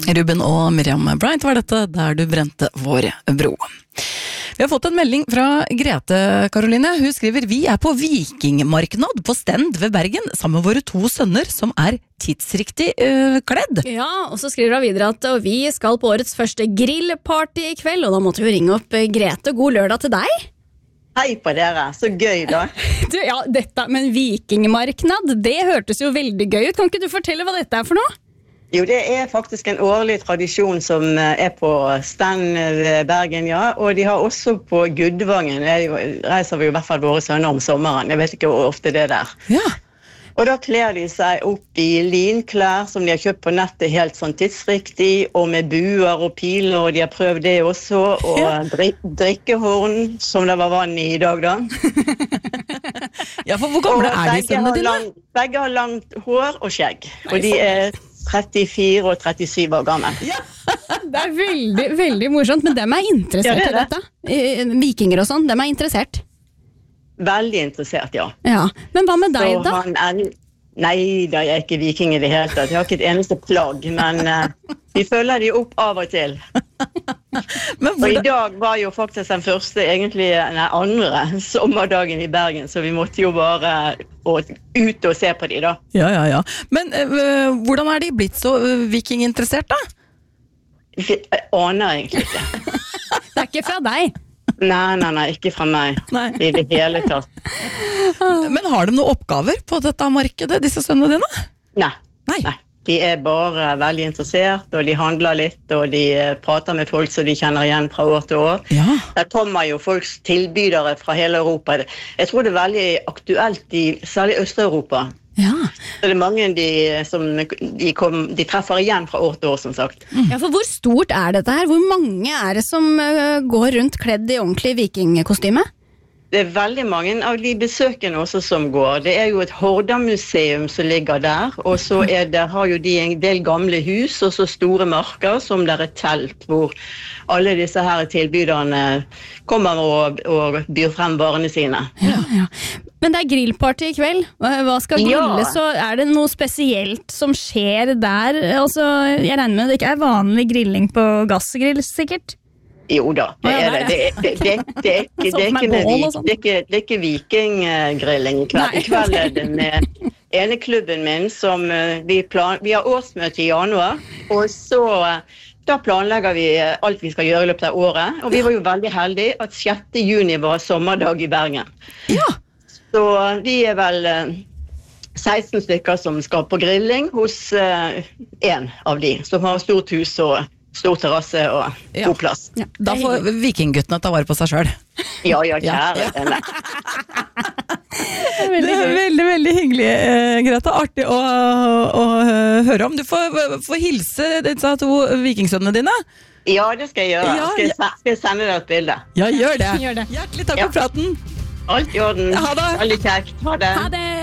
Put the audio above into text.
Ruben og Miriam Bryant var dette, der du brente vår bro. Vi har fått en melding fra Grete Karoline. Hun skriver: vi på Vikingmarknad på Stend ved Bergen, sammen med våre 2 sønner som tidsriktig kledd. Ja, og så skriver hun videre at vi skal på årets første grillparty i kveld, og da måtte vi ringe opp Grete. God lørdag til deg. Hei på dere, så gøy da. Du, ja, men Vikingmarknad, det hørtes jo veldig gøy ut. Kan ikke du fortelle hva dette for noe? Jo, det faktisk en årlig tradisjon som på Stend ved Bergen, ja. Og de har også på Gudvangen. Reiser vi i hvert fall våre sønner om sommeren. Jeg vet ikke hvor ofte det der. Ja. Og da kler de seg opp i linklær som de har kjøpt på nettet helt sånn tidsriktig, og med buer og piler, og de har prøvd det også, og drikkehorn, som det var vann i dag da. Ja, for hvor gamle de sønnene dine? Begge har langt hår og skjegg, og de 34 og 37 år gammel. Ja. Det veldig, veldig morsomt, men dem interessert i dette. Vikinger og sånn, dem interessert. Veldig interessert, ja. Ja, men hva med deg da? Nei, da jeg ikke viking i det hele tatt. Jeg har ikke et eneste plagg, men vi følger de opp av og til. Og i dag var jo faktisk den første, egentlig den andre sommerdagen i Bergen, så vi måtte jo bare ut og se på de da. Ja. Men hvordan de blitt så vikinginteressert da? Jeg aner egentlig ikke. Det ikke fra deg? Nei, ikke fra meg. I det hele tatt. Men har de noen oppgaver på dette markedet, disse sønnene dine? Nei. De bare veldig interessert, og de handler litt, og de prater med folk som de kjenner igjen fra år til år. Ja. Der kommer jo folks tilbydere fra hele Europa. Jeg tror det veldig aktuelt i særlig Øst-Europa. Ja. Så det mange som de treffer igjen fra år til år, som sagt. Ja, for hvor stort dette her? Hvor mange det som går rundt kledd i ordentlig vikingkostyme? Det veldig mange av de besøkene også som går. Det jo et Hordamuseum som ligger der, og så har jo de en del gamle hus, og så store marker som der telt, hvor alle disse her tilbyderne kommer og byr frem varene sine. Ja. Men det grillparty i kveld. Hva skal grilles, så det noe spesielt som skjer der? Altså, jeg regner med det ikke vanlig grilling på gassgrill, sikkert? Jo da, det ikke vikinggrilling i kveld. I kveld det med ene klubben min som vi har årsmøte i januar, og så da planlegger vi alt vi skal gjøre i løpet av året, og vi var jo veldig heldige at 6. juni var sommerdag i Bergen. Ja. Så vi vel 16 stykker som skal på grilling hos en av de, som har stort hus og stor terrasse og god plass. Ja, da får vikingguttene ta vare på seg selv. Ja, kjære denne. Det veldig, veldig hyggelig, Grete. Artig å høre om. Du får hilse disse 2 vikingsønnene dine. Ja, det skal jeg gjøre. Skal jeg sende deg et bilde? Ja, gjør det. Hjertelig takk for praten. Alt i orden. Ha det. Veldig kjekt. Ha det. Ha det.